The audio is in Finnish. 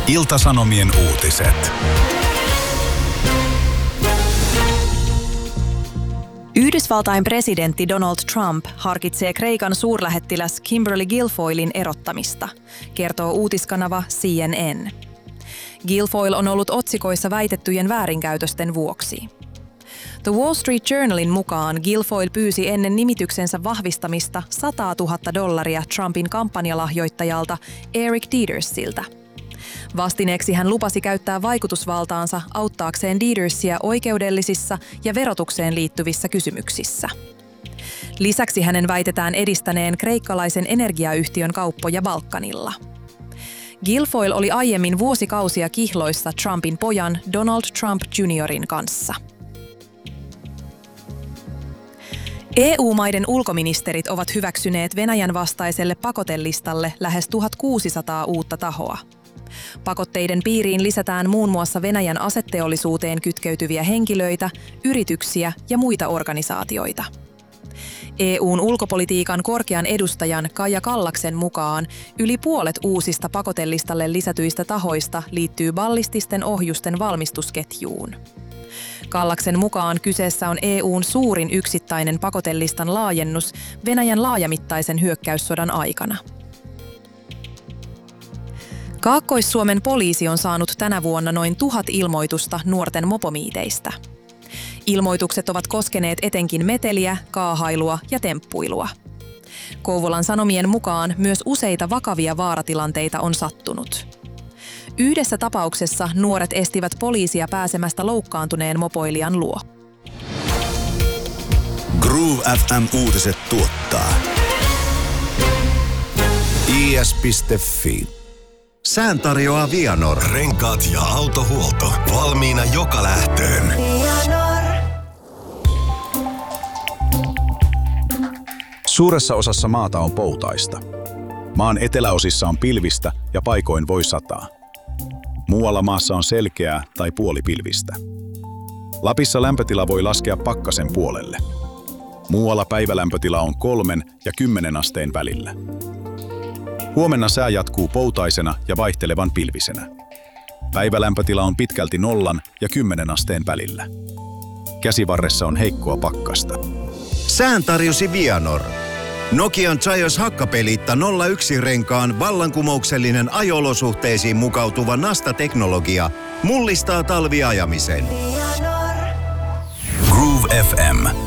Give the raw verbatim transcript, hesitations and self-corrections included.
Ilta-Sanomien uutiset. Yhdysvaltain presidentti Donald Trump harkitsee Kreikan suurlähettiläs Kimberly Guilfoylin erottamista, kertoo uutiskanava C N N. Guilfoyle on ollut otsikoissa väitettyjen väärinkäytösten vuoksi. The Wall Street Journalin mukaan Guilfoyle pyysi ennen nimityksensä vahvistamista sata tuhatta dollaria Trumpin kampanjalahjoittajalta Eric Dedersiltä. Vastineeksi hän lupasi käyttää vaikutusvaltaansa auttaakseen Dedersia oikeudellisissa ja verotukseen liittyvissä kysymyksissä. Lisäksi hänen väitetään edistäneen kreikkalaisen energiayhtiön kauppoja Balkanilla. Guilfoyle oli aiemmin vuosikausia kihloissa Trumpin pojan Donald Trump juniorin kanssa. E U-maiden ulkoministerit ovat hyväksyneet Venäjän vastaiselle pakotelistalle lähes tuhatkuusisataa uutta tahoa. Pakotteiden piiriin lisätään muun muassa Venäjän aseteollisuuteen kytkeytyviä henkilöitä, yrityksiä ja muita organisaatioita. E U:n ulkopolitiikan korkean edustajan Kaija Kallaksen mukaan yli puolet uusista pakotelistalle lisätyistä tahoista liittyy ballististen ohjusten valmistusketjuun. Kallaksen mukaan kyseessä on E U:n suurin yksittäinen pakotelistan laajennus Venäjän laajamittaisen hyökkäyssodan aikana. Kaakkois-Suomen poliisi on saanut tänä vuonna noin tuhat ilmoitusta nuorten mopomiiteistä. Ilmoitukset ovat koskeneet etenkin meteliä, kaahailua ja temppuilua. Kouvolan Sanomien mukaan myös useita vakavia vaaratilanteita on sattunut. Yhdessä tapauksessa nuoret estivät poliisia pääsemästä loukkaantuneen mopoilijan luo. Groove F M-uutiset tuottaa I S piste F I. Sään tarjoaa Vianor. Renkaat ja autohuolto. Valmiina joka lähtöön. Suuressa osassa maata on poutaista. Maan eteläosissa on pilvistä ja paikoin voi sataa. Muualla maassa on selkeää tai puolipilvistä. Lapissa lämpötila voi laskea pakkasen puolelle. Muualla päivälämpötila on kolmen ja kymmenen asteen välillä. Huomenna sää jatkuu poutaisena ja vaihtelevan pilvisenä. Päivälämpötila on pitkälti nollan ja kymmenen asteen välillä. Käsivarressa on heikkoa pakkasta. Sään tarjosi Vianor. Nokian Zaios hakkapeliitta nolla yksi renkaan vallankumouksellinen ajo-olosuhteisiin mukautuva Nasta-teknologia mullistaa talviajamisen. Groove F M.